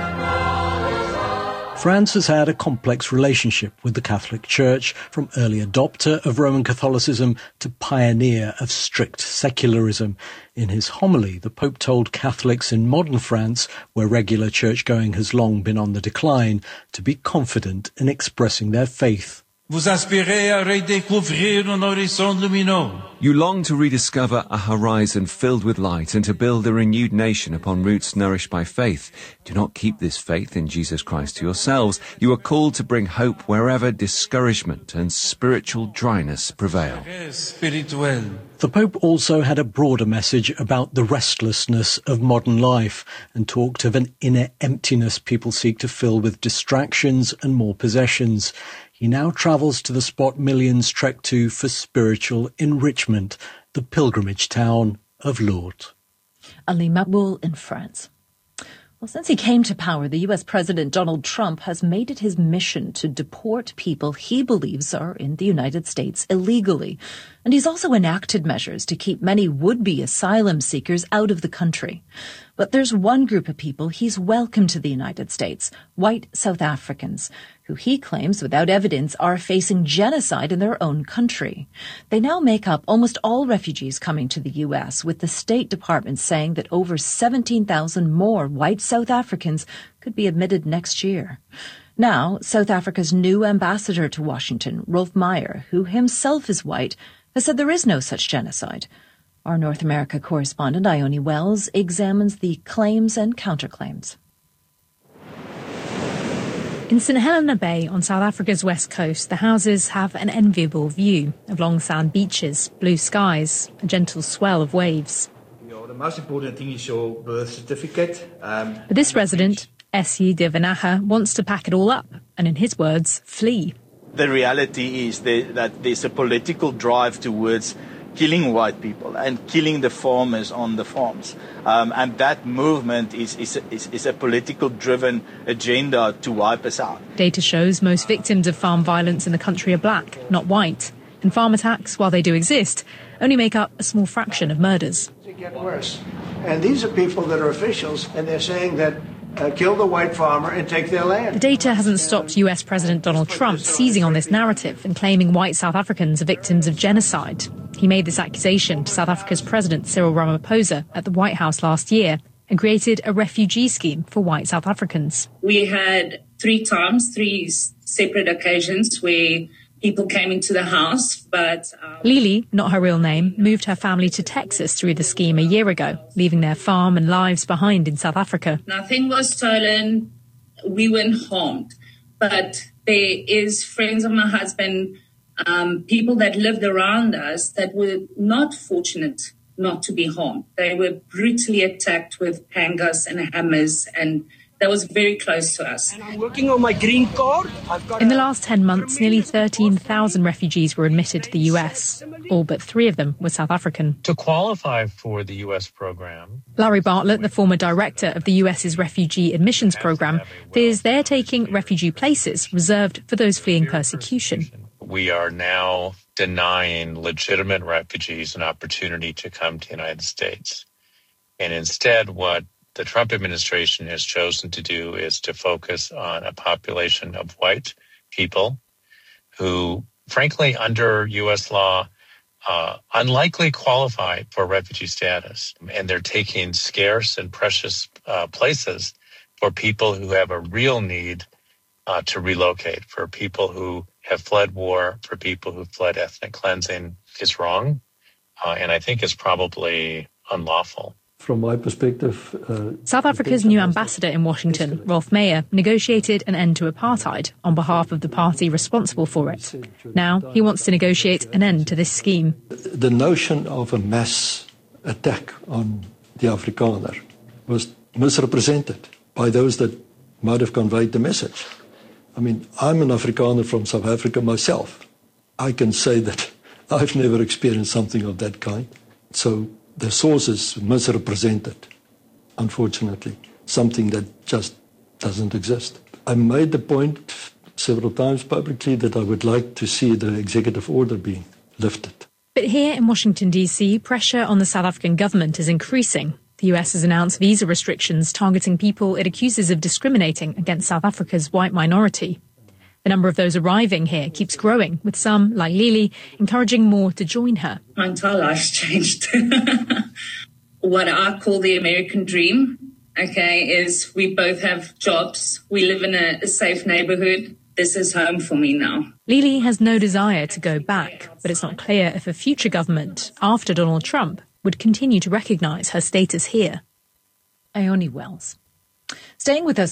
S24: France has had a complex relationship with the Catholic Church, from early adopter of Roman Catholicism to pioneer of strict secularism. In his homily, the Pope told Catholics in modern France, where regular church-going has long been on the decline, to be confident in expressing their faith.
S7: Vous aspirez à redécouvrir un horizon lumineux.
S8: You long to rediscover a horizon filled with light and to build a renewed nation upon roots nourished by faith. Do not keep this faith in Jesus Christ to yourselves. You are called to bring hope wherever discouragement and spiritual dryness prevail.
S24: The Pope also had a broader message about the restlessness of modern life and talked of an inner emptiness people seek to fill with distractions and more possessions. He now travels to the spot millions trek to for spiritual enrichment, the pilgrimage town of Lourdes.
S6: Ali Maqboul in France. Well, since he came to power, the US President Donald Trump has made it his mission to deport people he believes are in the United States illegally. And he's also enacted measures to keep many would-be asylum seekers out of the country. But there's one group of people he's welcomed to the United States, white South Africans, who he claims, without evidence, are facing genocide in their own country. They now make up almost all refugees coming to the U.S., with the State Department saying that over 17,000 more white South Africans could be admitted next year. Now, South Africa's new ambassador to Washington, Rolf Meyer, who himself is white, has said there is no such genocide. Our North America correspondent, Ione Wells, examines the claims and counterclaims.
S10: In St Helena Bay on South Africa's west coast, the houses have an enviable view of long sand beaches, blue skies, a gentle swell of waves.
S12: The most important thing is your birth certificate.
S10: But this resident, Essie de Venaha, wants to pack it all up and, in his words, flee.
S25: The reality is that there's a political drive towards killing white people and killing the farmers on the farms. And that movement is a political-driven agenda to wipe us out.
S10: Data shows most victims of farm violence in the country are black, not white. And farm attacks, while they do exist, only make up a small fraction of murders.
S12: It gets worse. And these are people that are officials, and they're saying that kill the white farmer and take their land.
S10: The data hasn't stopped US President Donald Trump seizing on this narrative and claiming white South Africans are victims of genocide. He made this accusation to South Africa's President Cyril Ramaphosa at the White House last year and created a refugee scheme for white South Africans.
S26: We had three separate occasions where people came into the house, but...
S10: Lili, not her real name, moved her family to Texas through the scheme a year ago, leaving their farm and lives behind in South Africa.
S26: Nothing was stolen. We weren't harmed. But there is friends of my husband, people that lived around us that were not fortunate not to be harmed. They were brutally attacked with pangas and hammers, and that was very close to us.
S12: And I'm working on my green card.
S10: In the last 10 months, nearly 13,000 refugees were admitted to the US. All but 3 of them were South African.
S27: To qualify for the US program,
S10: Larry Bartlett, the former director of the US's refugee admissions program, fears they're taking refugee places reserved for those fleeing persecution.
S27: We are now denying legitimate refugees an opportunity to come to the United States. And instead, what the Trump administration has chosen to do is to focus on a population of white people who, frankly, under U.S. law, unlikely qualify for refugee status. And they're taking scarce and precious places for people who have a real need to relocate, for people who have fled war, for people who fled ethnic cleansing, is wrong. And I think is probably unlawful.
S22: From my perspective...
S10: South Africa's new ambassador in Washington, Rolf Meyer, negotiated an end to apartheid on behalf of the party responsible for it. Now he wants to negotiate an end to this scheme.
S22: The notion of a mass attack on the Afrikaner was misrepresented by those that might have conveyed the message. I mean, I'm an Afrikaner from South Africa myself. I can say that I've never experienced something of that kind. So the source is misrepresented, unfortunately, something that just doesn't exist. I made the point several times publicly that I would like to see the executive order being lifted.
S10: But here in Washington, D.C., pressure on the South African government is increasing. The US has announced visa restrictions targeting people it accuses of discriminating against South Africa's white minority. The number of those arriving here keeps growing, with some, like Lily, encouraging more to join her.
S26: My entire life's changed. What I call the American dream, is we both have jobs. We live in a safe neighborhood. This is home for me now.
S10: Lily has no desire to go back, but it's not clear if a future government, after Donald Trump, would continue to recognise her status here.
S6: Ione Wells. Staying with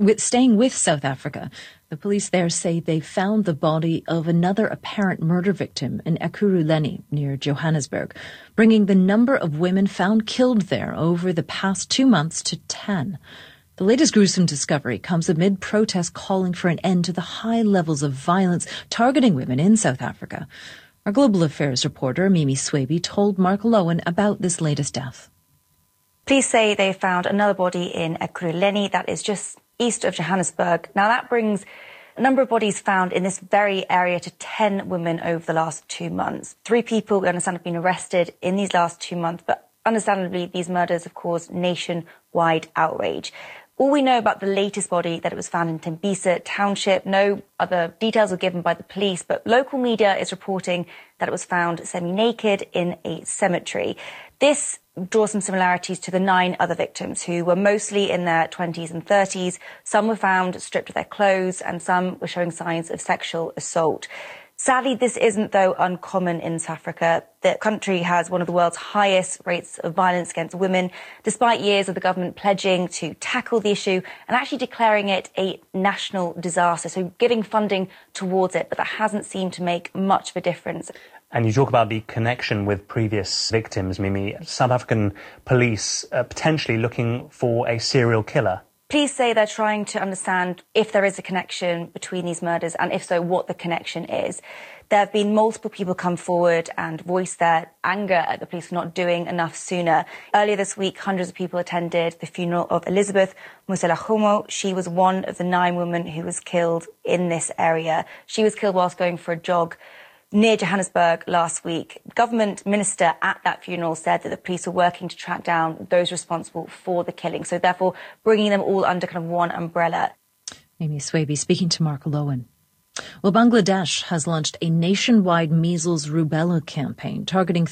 S6: South Africa, the police there say they found the body of another apparent murder victim in Ekurhuleni near Johannesburg, bringing the number of women found killed there over the past 2 months to 10. The latest gruesome discovery comes amid protests calling for an end to the high levels of violence targeting women in South Africa. Our global affairs reporter, Mimi Swaby, told Mark Lowen about this latest death.
S2: Police say they found another body in Ekurhuleni, that is just east of Johannesburg. Now that brings a number of bodies found in this very area to 10 women over the last 2 months. 3 people, we understand, have been arrested in these last 2 months, but understandably, these murders have caused nationwide outrage. All we know about the latest body, that it was found in Tembisa Township. No other details were given by the police, but local media is reporting that it was found semi-naked in a cemetery. This draws some similarities to the 9 other victims who were mostly in their 20s and 30s. Some were found stripped of their clothes and some were showing signs of sexual assault. Sadly, this isn't, though, uncommon in South Africa. The country has one of the world's highest rates of violence against women, despite years of the government pledging to tackle the issue and actually declaring it a national disaster, so giving funding towards it, but that hasn't seemed to make much of a difference.
S11: And you talk about the connection with previous victims, Mimi. South African police potentially looking for a serial killer.
S2: Police say they're trying to understand if there is a connection between these murders and if so, what the connection is. There have been multiple people come forward and voice their anger at the police for not doing enough sooner. Earlier this week, hundreds of people attended the funeral of Elizabeth Muselahumo. She was one of the 9 women who was killed in this area. She was killed whilst going for a jog near Johannesburg last week. Government minister at that funeral said that the police were working to track down those responsible for the killing, so therefore bringing them all under kind of one umbrella.
S6: Mimi Swaby speaking to Mark Lowen. Well, Bangladesh has launched a nationwide measles rubella campaign targeting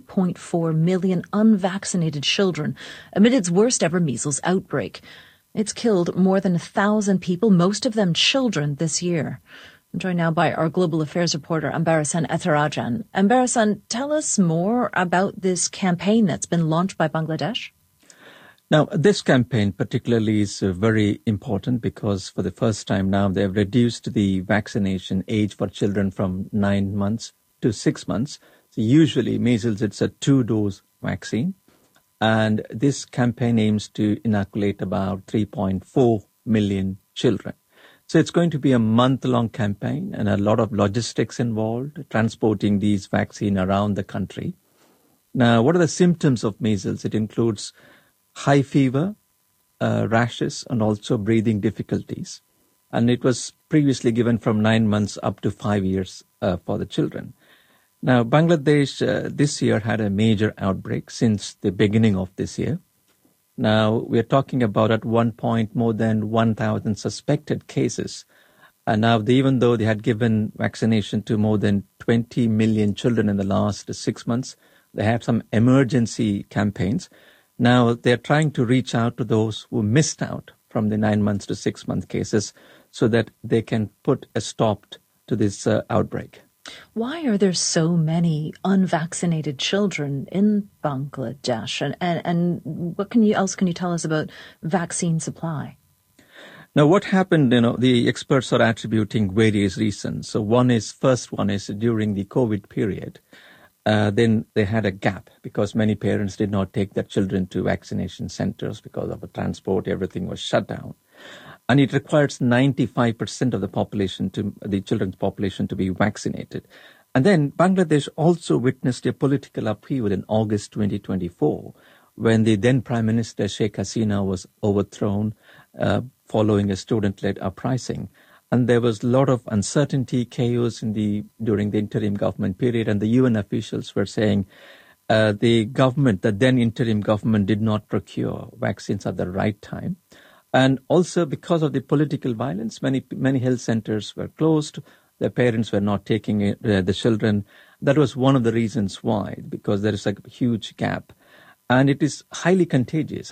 S6: 3.4 million unvaccinated children amid its worst ever measles outbreak. It's killed more than 1,000 people, most of them children, this year. I'm joined now by our global affairs reporter, Ambarasan Ethirajan. Ambarasan, tell us more about this campaign that's been launched by Bangladesh.
S9: Now, this campaign particularly is very important because for the first time now they've reduced the vaccination age for children from 9 months to 6 months. So usually measles, it's a 2-dose vaccine. And this campaign aims to inoculate about 3.4 million children. So it's going to be a month-long campaign and a lot of logistics involved, transporting these vaccines around the country. Now, what are the symptoms of measles? It includes high fever, rashes, and also breathing difficulties. And it was previously given from 9 months up to 5 years for the children. Now, Bangladesh this year had a major outbreak since the beginning of this year. Now, we're talking about at one point more than 1,000 suspected cases. And now, even though they had given vaccination to more than 20 million children in the last 6 months, they had some emergency campaigns. Now, they're trying to reach out to those who missed out from the 9 months to 6 month cases so that they can put a stop to this outbreak.
S6: Why are there so many unvaccinated children in Bangladesh? And what else can you tell us about vaccine supply?
S9: Now, what happened, the experts are attributing various reasons. So first one is during the COVID period, then they had a gap because many parents did not take their children to vaccination centers because of the transport, everything was shut down. And it requires 95% of the children's population to be vaccinated. And then Bangladesh also witnessed a political upheaval in August 2024, when the then Prime Minister Sheikh Hasina was overthrown following a student-led uprising. And there was a lot of uncertainty, chaos during the interim government period, and the UN officials were saying the then interim government did not procure vaccines at the right time. And also because of the political violence, many health centers were closed. Their parents were not taking the children. That was one of the reasons why, because there is a huge gap. And it is highly contagious.